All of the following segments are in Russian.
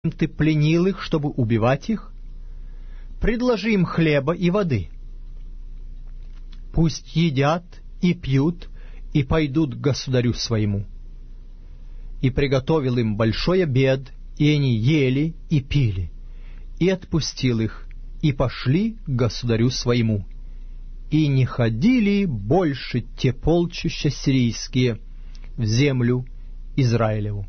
ты пленил их, чтобы убивать их? Предложи им хлеба и воды. Пусть едят и пьют, и пойдут к государю своему. И приготовил им большой обед, и они ели и пили, и отпустил их, и пошли к государю своему. И не ходили больше те полчища сирийские в землю Израилеву.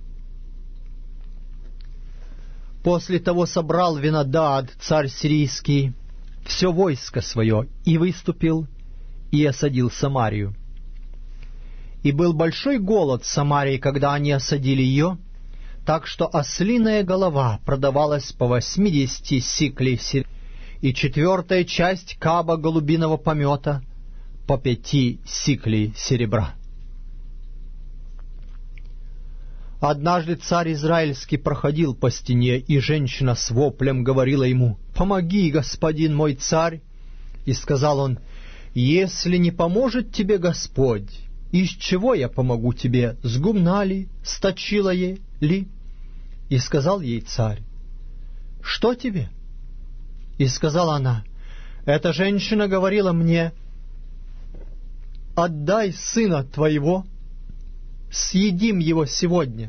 После того собрал Венадад, царь сирийский, все войско свое, и выступил, и осадил Самарию. И был большой голод в Самарии, когда они осадили ее, так что ослиная голова продавалась по 80 сиклей серебра, и 4-я часть каба голубиного помета по 5 сиклей серебра. Однажды царь израильский проходил по стене, и женщина с воплем говорила ему: «Помоги, господин мой царь!» И сказал он: «Если не поможет тебе Господь, из чего я помогу тебе? С гумна ли, с точила ли?» И сказал ей царь: «Что тебе?» И сказала она: «Эта женщина говорила мне: отдай сына твоего, съедим его сегодня,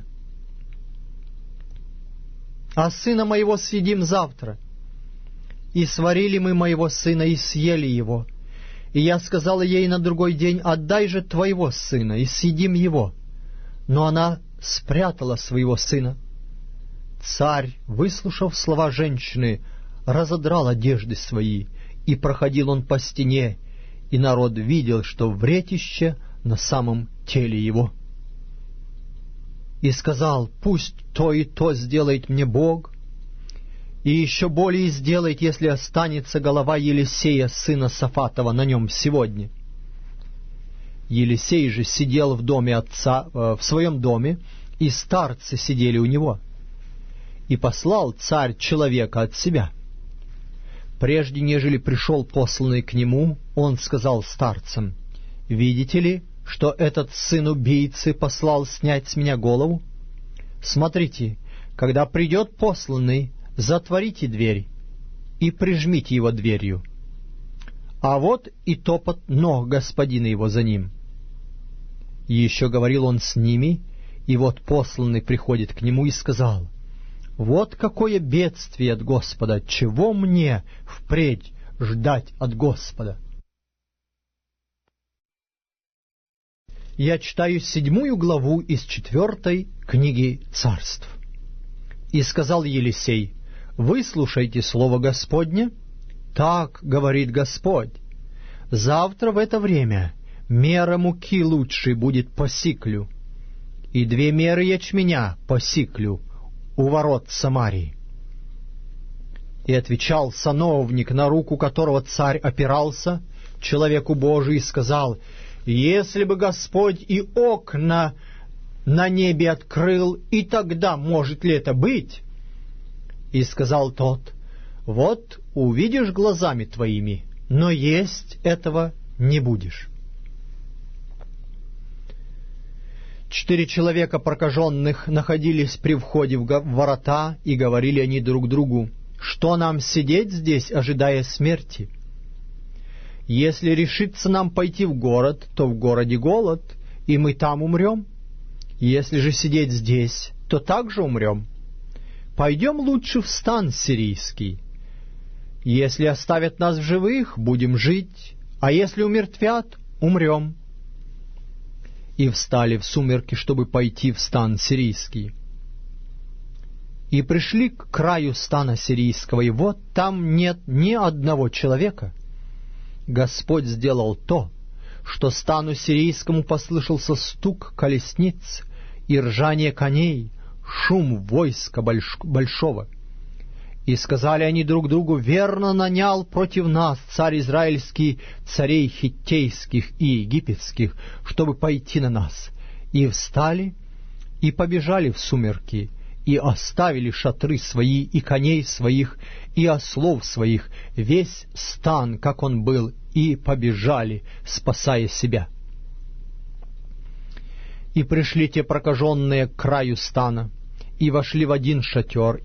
а сына моего съедим завтра. И сварили мы моего сына и съели его. И я сказала ей на другой день: отдай же твоего сына, и съедим его. Но она спрятала своего сына». Царь, выслушав слова женщины, разодрал одежды свои, и проходил он по стене, и народ видел, что вретище на самом теле его. И сказал: «Пусть то и то сделает мне Бог, и еще более сделает, если останется голова Елисея, сына Сафатова, на нем сегодня». Елисей же сидел в доме отца, в своем доме, и старцы сидели у него. И послал царь человека от себя. Прежде нежели пришел посланный к нему, он сказал старцам: «Видите ли, что этот сын убийцы послал снять с меня голову? Смотрите, когда придет посланный, затворите дверь и прижмите его дверью. А вот и топот ног господина его за ним». И еще говорил он с ними, и вот посланный приходит к нему и сказал: «Вот какое бедствие от Господа! Чего мне впредь ждать от Господа?» Я читаю 7 главу из 4 книги Царств. «И сказал Елисей: выслушайте слово Господне. Так говорит Господь: завтра в это время мера муки лучшей будет по сиклю, и 2 меры ячменя по сиклю у ворот Самарии». И отвечал сановник, на руку которого царь опирался, человеку Божию, и сказал: «Если бы Господь и окна на небе открыл, и тогда может ли это быть?» И сказал тот: «Вот увидишь глазами твоими, но есть этого не будешь». 4 человека прокаженных находились при входе в ворота, и говорили они друг другу: «Что нам сидеть здесь, ожидая смерти? Если решится нам пойти в город, то в городе голод, и мы там умрем. Если же сидеть здесь, то также умрем. Пойдем лучше в стан сирийский. Если оставят нас в живых, будем жить, а если умертвят, умрем». И встали в сумерки, чтобы пойти в стан сирийский. И пришли к краю стана сирийского, и вот там нет ни одного человека. Господь сделал то, что стану сирийскому послышался стук колесниц и ржание коней, шум войска большого. И сказали они друг другу: «Верно нанял против нас царь израильский царей хиттейских и египетских, чтобы пойти на нас». И встали, и побежали в сумерки, и оставили шатры свои, и коней своих, и ослов своих, весь стан, как он был, и побежали, спасая себя. И пришли те прокаженные к краю стана, и вошли в один шатер,